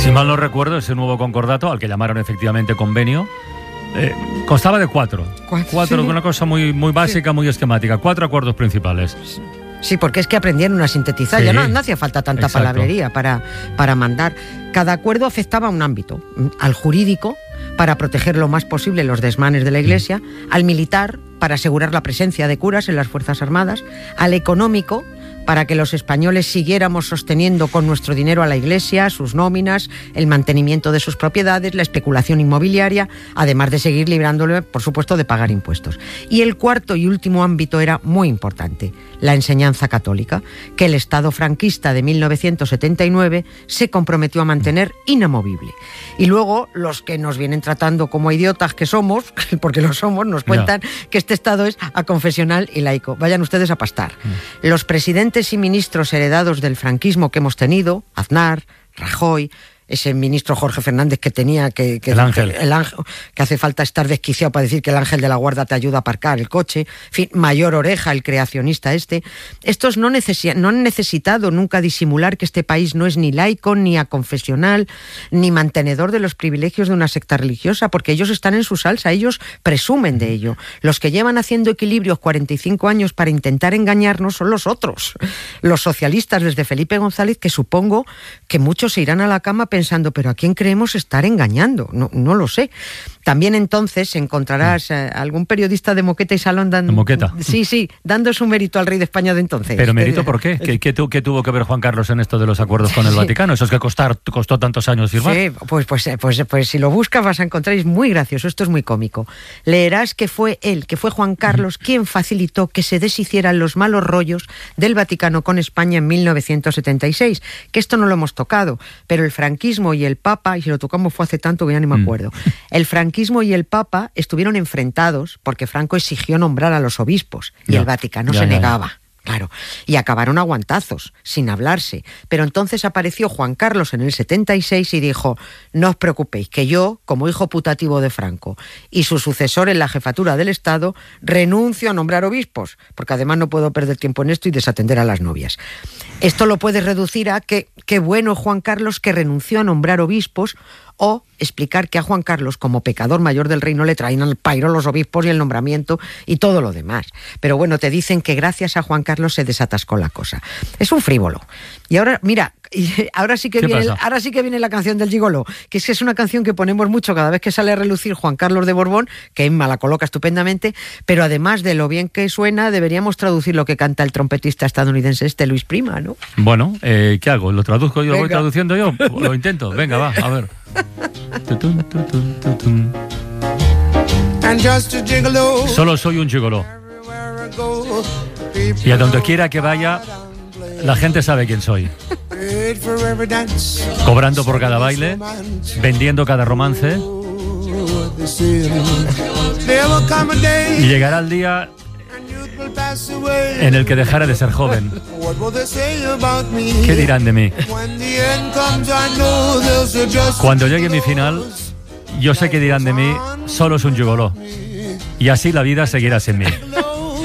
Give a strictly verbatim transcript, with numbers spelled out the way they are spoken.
Si mal no recuerdo, ese nuevo concordato, al que llamaron efectivamente convenio, eh, constaba de cuatro. Cuatro, cuatro sí. Una cosa muy, muy básica, sí. muy esquemática. Cuatro acuerdos principales. Sí, porque es que aprendieron a sintetizar, sí. ya no, no hacía falta tanta Exacto. palabrería para, para mandar. Cada acuerdo afectaba a un ámbito, al jurídico, para proteger lo más posible los desmanes de la Iglesia, al militar, para asegurar la presencia de curas en las Fuerzas Armadas, al económico, para que los españoles siguiéramos sosteniendo con nuestro dinero a la Iglesia, sus nóminas, el mantenimiento de sus propiedades, la especulación inmobiliaria, además de seguir librándole, por supuesto, de pagar impuestos. Y el cuarto y último ámbito era muy importante, la enseñanza católica, que el Estado franquista de mil novecientos setenta y nueve se comprometió a mantener inamovible. Y luego, los que nos vienen tratando como idiotas que somos, porque lo somos, nos cuentan yeah. que este Estado es aconfesional y laico. Vayan ustedes a pastar. Mm. Los presidentes y ministros heredados del franquismo que hemos tenido, Aznar, Rajoy, ese ministro Jorge Fernández que tenía que... que el ángel. Que, el ángel. Que hace falta estar desquiciado para decir que el ángel de la guarda te ayuda a aparcar el coche. En fin, Mayor Oreja, el creacionista este. Estos no, necesi- no han necesitado nunca disimular que este país no es ni laico, ni aconfesional, ni mantenedor de los privilegios de una secta religiosa, porque ellos están en su salsa, ellos presumen de ello. Los que llevan haciendo equilibrios cuarenta y cinco años para intentar engañarnos son los otros. Los socialistas desde Felipe González, que supongo que muchos se irán a la cama pensando, pero ¿a quién creemos estar engañando? No, no lo sé. También entonces encontrarás eh, algún periodista de Moqueta y Salón dando... ¿Moqueta? Sí, sí, dando su mérito al rey de España de entonces. ¿Pero mérito por qué? ¿Qué, qué, tu, qué tuvo que ver Juan Carlos en esto de los acuerdos con el sí. Vaticano? ¿Eso es que costar, costó tantos años firmar? Sí, pues, pues, pues, pues si lo buscas vas a encontrar, es muy gracioso, esto es muy cómico. Leerás que fue él, que fue Juan Carlos, quien facilitó que se deshicieran los malos rollos del Vaticano con España en mil novecientos setenta y seis, que esto no lo hemos tocado, pero el franquismo y el Papa, y si lo tocamos fue hace tanto que ya ni me acuerdo, mm. el franquismo y el Papa estuvieron enfrentados porque Franco exigió nombrar a los obispos y ya, el Vaticano ya, se ya, negaba. Ya. Claro, y acabaron a guantazos, sin hablarse. Pero entonces apareció Juan Carlos en el setenta y seis y dijo, no os preocupéis, que yo, como hijo putativo de Franco y su sucesor en la jefatura del Estado, renuncio a nombrar obispos, porque además no puedo perder tiempo en esto y desatender a las novias. Esto lo puedes reducir a que qué bueno Juan Carlos que renunció a nombrar obispos, o explicar que a Juan Carlos, como pecador mayor del reino, le traían al pairo los obispos y el nombramiento y todo lo demás. Pero bueno, te dicen que gracias a Juan Carlos se desatascó la cosa. Es un frívolo. Y ahora, mira, ahora sí que viene, ahora sí que viene la canción del gigoló, que es que es una canción que ponemos mucho cada vez que sale a relucir Juan Carlos de Borbón, que Emma la coloca estupendamente, pero además de lo bien que suena, deberíamos traducir lo que canta el trompetista estadounidense este Luis Prima, ¿no? Bueno, eh, ¿qué hago? ¿Lo traduzco yo? ¿Lo voy traduciendo yo? Lo intento. Venga, va, a ver. Solo soy un gigoló. Y a donde quiera que vaya, la gente sabe quién soy. Cobrando por cada baile, vendiendo cada romance. Y llegará el día en el que dejaré de ser joven. ¿Qué dirán de mí? Cuando llegue mi final, yo sé que dirán de mí, solo es un gigoló. Y así la vida seguirá sin mí.